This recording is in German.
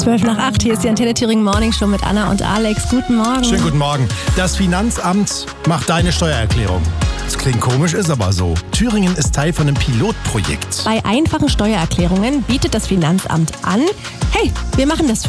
12:08, hier ist die Antenne Thüringen Morning Show mit Anna und Alex. Guten Morgen. Schönen guten Morgen. Das Finanzamt macht deine Steuererklärung. Das klingt komisch, ist aber so. Thüringen ist Teil von einem Pilotprojekt. Bei einfachen Steuererklärungen bietet das Finanzamt an, hey, wir machen das